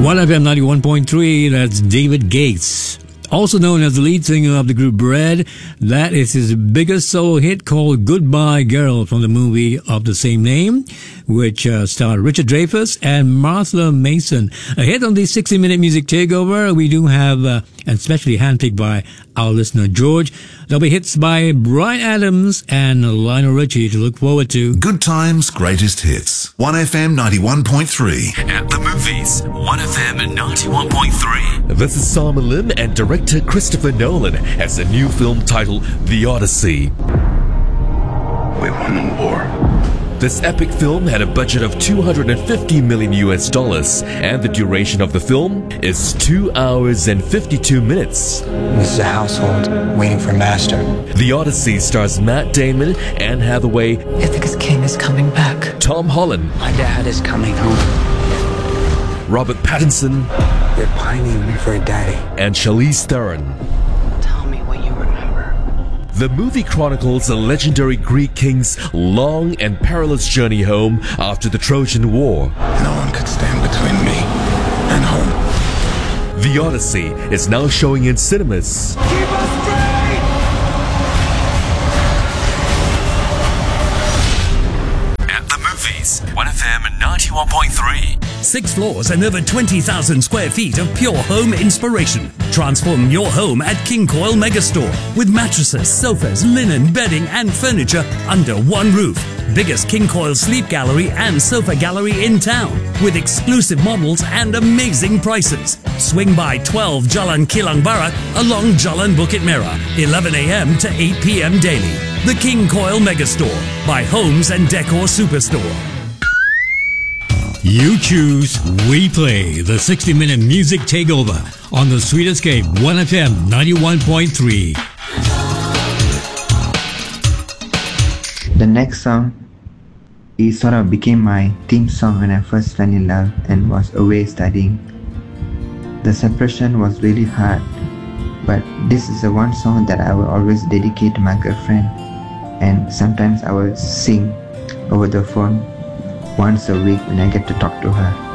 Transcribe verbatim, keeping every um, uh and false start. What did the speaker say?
one F M ninety-one point three, that's David Gates. Also known as the lead singer of the group Bread, that is his biggest solo hit called Goodbye Girl from the movie of the same name, which uh, starred Richard Dreyfuss and Martha Mason. A hit on the sixty minute Music Takeover, we do have, uh, and especially handpicked by our listener George, there'll be hits by Bryan Adams and Lionel Richie to look forward to. Good Times, Greatest Hits. one F M ninety-one point three. At the movies, one F M ninety-one point three. This is Simon Lim, and director Christopher Nolan has a new film titled The Odyssey. We won the war. This epic film had a budget of two hundred fifty million U S dollars, and the duration of the film is two hours and fifty-two minutes. This is a household waiting for master. The Odyssey stars Matt Damon, Anne Hathaway, Ithaca's king is coming back. Tom Holland, My dad is coming home. Robert Pattinson, They're pining for a daddy. and Charlize Theron. Tell me what you remember. The movie chronicles a legendary Greek king's long and perilous journey home after the Trojan War. No one could stand between me and home. The Odyssey is now showing in cinemas. At the movies, one F M ninety-one point three. Six floors and over twenty thousand square feet of pure home inspiration. Transform your home at King Coil Megastore with mattresses, sofas, linen, bedding and furniture under one roof. Biggest King Coil sleep gallery and sofa gallery in town with exclusive models and amazing prices. Swing by twelve Jalan Kilang Barat along Jalan Bukit Merah, eleven a m to eight p m daily. The King Coil Megastore by Homes and Decor Superstore. You choose, we play the sixty minute Music Takeover on the Sweet Escape one F M ninety-one point three. The next song is sort of became my theme song when I first fell in love and was away studying. The separation was really hard, but this is the one song that I will always dedicate to my girlfriend, and sometimes I will sing over the phone once a week when I get to talk to her.